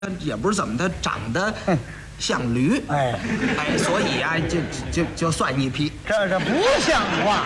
也不是怎么的，长得像驴， 哎， 所以啊，就算一匹。 这不像话，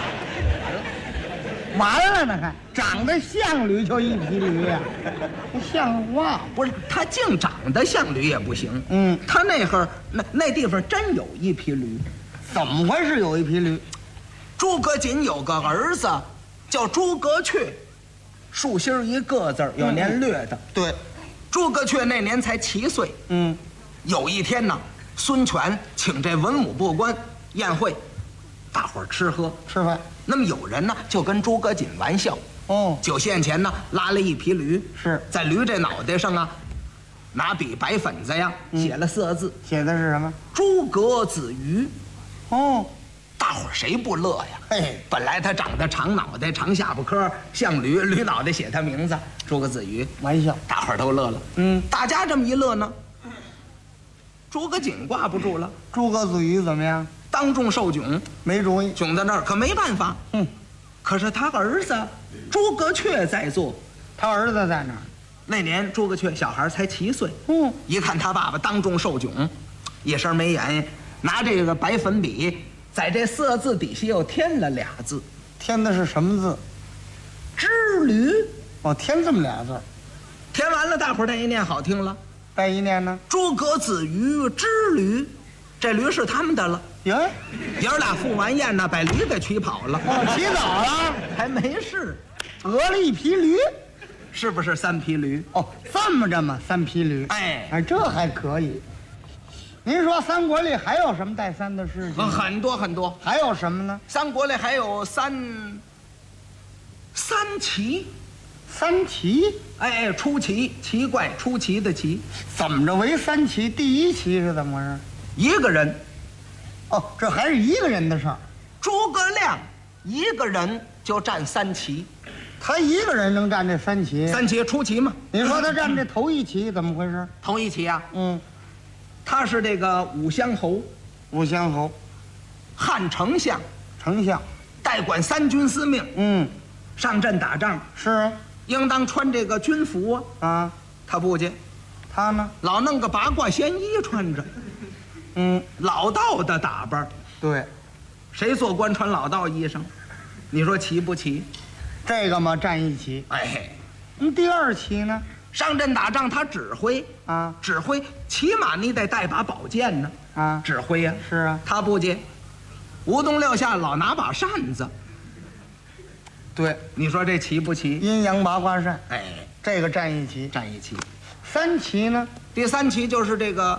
完了呢还长得像驴就一匹驴呀、不像话。 不是他净长得像驴也不行，他那会儿那地方真有一匹驴。 怎么回事？有一匹驴， 诸葛瑾有个儿子叫诸葛恪，竖心一个字有年略的。 对， 诸葛恪那年才7岁。有一天呢，孙权请这文武部官宴会，大伙儿吃喝吃饭。 那么有人呢就跟诸葛瑾玩笑，酒宴前呢拉了一匹驴， 是在驴这脑袋上啊，拿笔白粉子呀写了4个字， 写的是什么？ 诸葛子瑜。大伙儿谁不乐呀？ 嘿， 本来他长得长脑袋、长下巴颏，像驴，驴脑袋写他名字诸葛子瑜， 玩笑。 大伙儿都乐了。大家这么一乐呢，诸葛瑾挂不住了。 诸葛子瑜怎么样？ 当众受窘， 没主意。 窘在那儿，可没办法。可是他儿子诸葛恪在座， 他儿子在哪儿？ 那年诸葛恪小孩才7岁。一看他爸爸当众受窘，一声没言，拿这个白粉笔在这4个字底下又添了2字， 添的是什么字？ 织驴。 添这么俩字。 填完了，大伙儿再一念好听了。 再一念呢？ 诸葛子瑜织驴，这驴是他们的了。 哟， 爷儿俩赴完宴呢，把驴给取跑了。 起早了， 还没事， 讹了一匹驴。 是不是3匹驴？ 这么着嘛，3匹驴。这还可以。您说三国里还有什么带3的事情？ 很多很多。 还有什么呢？ 三国里还有三奇。 3奇？ 出奇，奇怪，出奇的奇。 怎么着为3奇？第1奇是怎么回事？ 一个人。 这还是一个人的事儿。 诸葛亮一个人就占3奇。 他一个人能占这3奇 ？3奇出奇嘛。 你说他占这头1奇怎么回事？ 头1奇啊，他是这个武乡侯。 武乡侯， 汉丞相，代管3军司命。上阵打仗是啊， 应当穿这个军服啊。他不去， 他呢老弄个八卦仙衣穿着。老道的打扮。 对， 谁做官穿老道衣裳？你说奇不奇？ 这个嘛占1奇。第2奇呢？ 上阵打仗他指挥啊， 指挥起码你得带把宝剑呢啊，指挥呀。 是啊， 他不接，无冬六夏老拿把扇子。 对， 你说这奇不奇？ 阴阳八卦扇。这个占1奇。 占1奇。 3奇呢？ 第3奇就是这个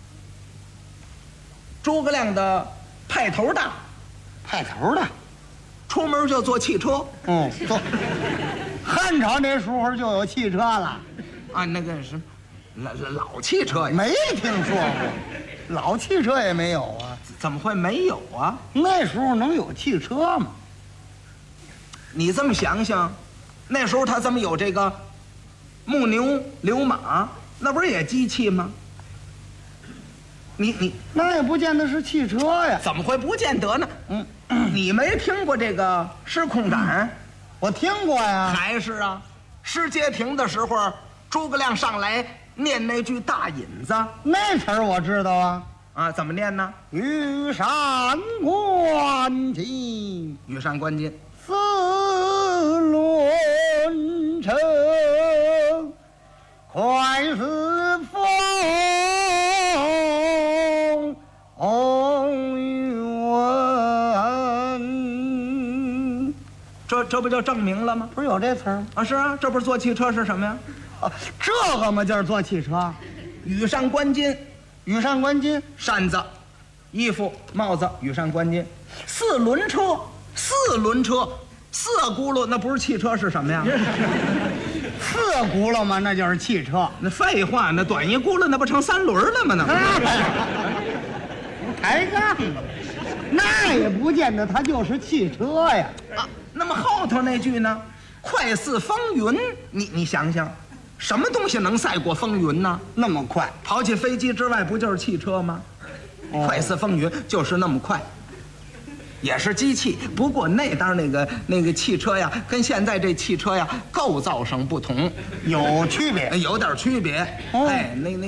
诸葛亮的派头大。 派头大， 出门就坐汽车。 坐。汉朝那时候就有汽车了。 那个是老汽车呀。 没听说过，老汽车也没有啊。 怎么会没有啊？ 那时候能有汽车吗？ 你这么想想，那时候他怎么有这个木牛流马？那不是也机器吗？你那也不见得是汽车呀。 怎么会不见得呢？你没听过这个诗空斩？ 我听过呀。 还是啊，诗街亭的时候，诸葛亮上来念那句大引子， 那词儿我知道啊。 怎么念呢？ 羽扇纶巾， 羽扇纶巾， 四轮车，快似风云。 这不就证明了吗？ 不是有这词儿吗？ 是啊，这不是坐汽车是什么呀？ 这个嘛就是坐汽车。 羽扇纶巾， 羽扇纶巾， 扇子、衣服、帽子，羽扇纶巾。4轮车，4轱辘，那不是汽车是什么呀？ 4轱辘嘛，那就是汽车。 那废话，那短一轱辘那不成3轮了吗？那不抬杠，那也不见得它就是汽车呀。 那么后头那句呢？快似风云，你想想，什么东西能赛过风云呢？ 那么快， 抛弃飞机之外，不就是汽车吗？快似风云就是那么快。 也是机器，不过那当那个汽车呀，跟现在这汽车呀构造上不同， 有区别， 有点区别。哎，那